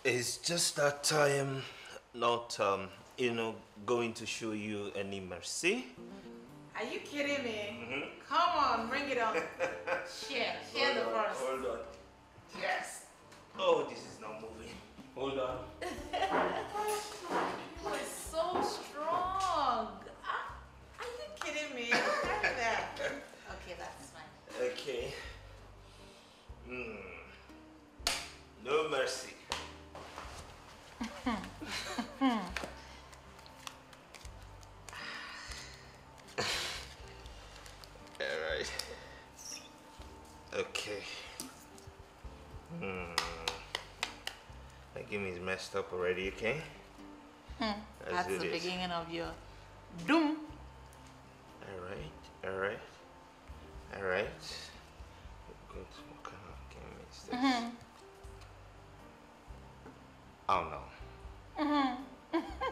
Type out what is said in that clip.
It's just that I am not, going to show you any mercy. Are you kidding me? Come on, bring it on. Share the first. Hold on. Yes. Oh, this is not moving. Hold on. You are so strong. Are you kidding me? Carry that. Okay, that's fine. Okay. No mercy. All right. Okay. My game is messed up already, okay? That's the beginning of your doom. Alright. Good. What kind of game is this? Oh no.